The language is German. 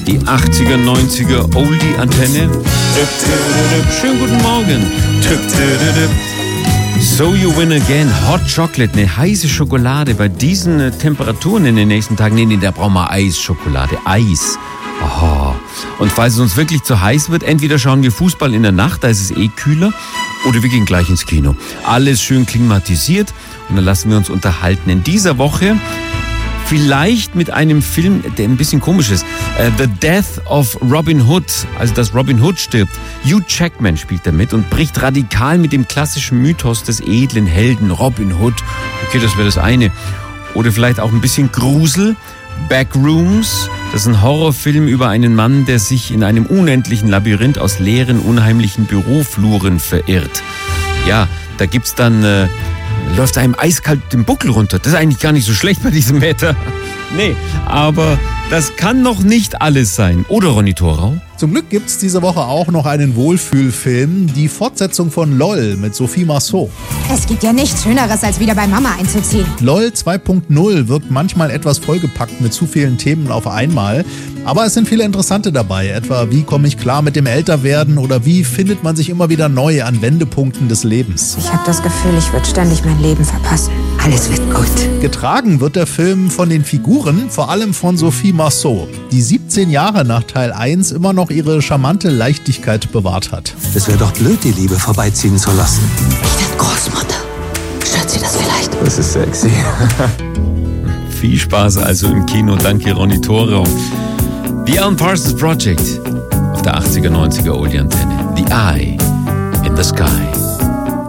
Die 80er, 90er Oldie-Antenne. Schönen guten Morgen. So you win again. Hot Chocolate, eine heiße Schokolade. Bei diesen Temperaturen in den nächsten Tagen, nee, da brauchen wir Eisschokolade. Eis. Oh. Und falls es uns wirklich zu heiß wird, entweder schauen wir Fußball in der Nacht, da ist es eh kühler, oder wir gehen gleich ins Kino. Alles schön klimatisiert und dann lassen wir uns unterhalten. In dieser Woche vielleicht mit einem Film, der ein bisschen komisch ist. The Death of Robin Hood, also dass Robin Hood stirbt. Hugh Jackman spielt damit und bricht radikal mit dem klassischen Mythos des edlen Helden Robin Hood. Okay, das wäre das eine. Oder vielleicht auch ein bisschen Grusel. Backrooms, das ist ein Horrorfilm über einen Mann, der sich in einem unendlichen Labyrinth aus leeren, unheimlichen Bürofluren verirrt. Ja, da gibt's dann, läuft einem eiskalt den Buckel runter. Das ist eigentlich gar nicht so schlecht bei diesem Wetter. Nee, aber das kann noch nicht alles sein. Oder, Ronny Thorau? Zum Glück gibt's diese Woche auch noch einen Wohlfühlfilm, die Fortsetzung von LOL mit Sophie Marceau. Es gibt ja nichts Schöneres, als wieder bei Mama einzuziehen. LOL 2.0 wirkt manchmal etwas vollgepackt mit zu vielen Themen auf einmal. Aber es sind viele interessante dabei, etwa wie komme ich klar mit dem Älterwerden oder wie findet man sich immer wieder neu an Wendepunkten des Lebens. Ich habe das Gefühl, ich würde ständig mein Leben verpassen. Alles wird gut. Getragen wird der Film von den Figuren, vor allem von Sophie Marceau, die 17 Jahre nach Teil 1 immer noch ihre charmante Leichtigkeit bewahrt hat. Es wäre doch blöd, die Liebe vorbeiziehen zu lassen. Ich werde Großmutter. Stört Sie das vielleicht? Das ist sexy. Viel Spaß also im Kino. Danke, Ronny Thorau. The Alan Parsons Project auf der 80er, 90er Oldie-Antenne. The Eye in the Sky.